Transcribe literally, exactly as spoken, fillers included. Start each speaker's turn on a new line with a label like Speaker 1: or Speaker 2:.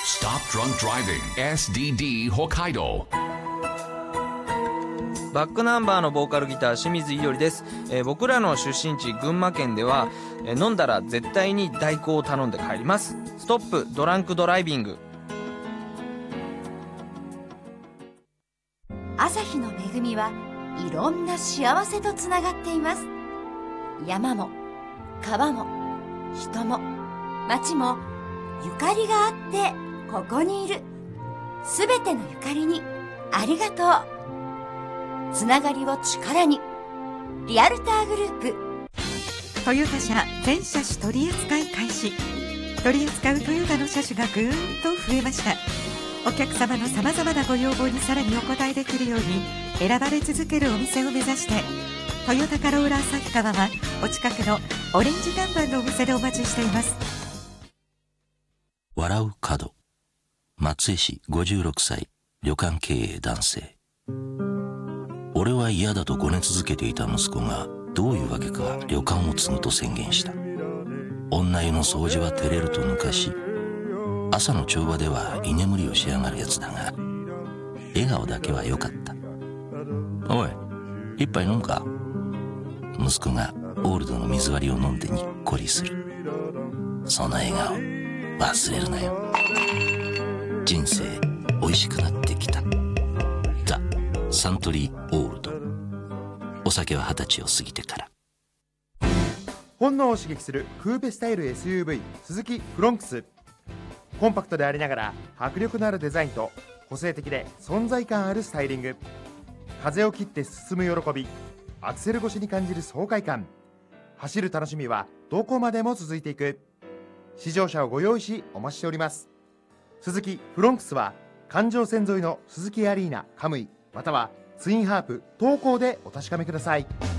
Speaker 1: Stop Drunk Driving エスディーディー Hokkaido。
Speaker 2: バックナンバーのボーカルギター清水伊織です、えー、僕らの出身地群馬県では、えー、飲んだら絶対に代行を頼んで帰ります。ストップドランクドライビング。
Speaker 3: 朝日の恵みはいろんな幸せとつながっています。山も川も人も町もゆかりがあってここにいる。すべてのゆかりにありがとう。つながりを力に、リアルターグループ。
Speaker 4: トヨタ車全車種取り扱い開始。取り扱うトヨタの車種がぐーんと増えました。お客様のさまざまなご要望にさらにお応えできるように選ばれ続けるお店を目指して、トヨタカローラ旭川はお近くのオレンジ看板のお店でお待ちしています。
Speaker 5: 笑う門、松江市ごじゅうろくさい旅館経営男性。俺は嫌だとごね続けていた息子がどういうわけか旅館を継ぐと宣言した。女湯の掃除は照れると抜かし、朝の帳場では居眠りをしやがるやつだが、笑顔だけは良かった。おい、一杯飲むか。息子がオールドの水割りを飲んでにっこりする。その笑顔忘れるなよ。人生美味しくなってきた。ザ・サントリーオールド。お酒は二十歳を過ぎてから。
Speaker 6: 本能を刺激するクーペスタイル エスユーブイ スズキフロンクス。コンパクトでありながら迫力のあるデザインと個性的で存在感あるスタイリング。風を切って進む喜び、アクセル越しに感じる爽快感。走る楽しみはどこまでも続いていく。試乗車をご用意しお待ちしております。スズキフロンクスは環状線沿いのスズキアリーナカムイまたはツインハープ東港でお確かめください。